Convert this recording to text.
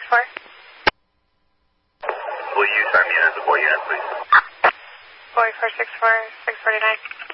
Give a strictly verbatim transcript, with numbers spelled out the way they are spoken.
four. Will you turn me in as a boy unit, please? Boy four six four, six forty-nine.